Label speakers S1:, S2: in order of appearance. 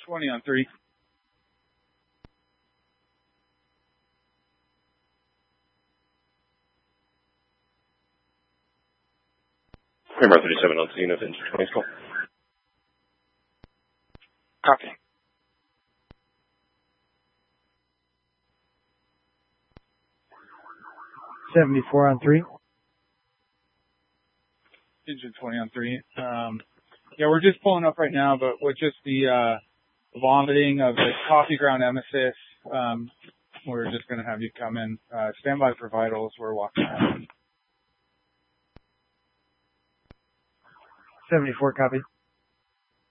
S1: 20 on 3.
S2: Kramer 37 on Zenith, engine 20 call.
S3: Copy.
S4: $74 on 3.
S1: Engine 20 on 3. Yeah, we're just pulling up right now, but with just the vomiting of the coffee ground emesis, we're just going to have you come in. Stand by for vitals. We're walking out.
S4: 74, copy.